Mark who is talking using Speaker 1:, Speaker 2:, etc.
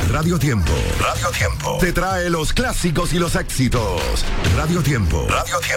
Speaker 1: Radio Tiempo. Radio Tiempo. Te trae los clásicos y los éxitos. Radio Tiempo. Radio Tiempo.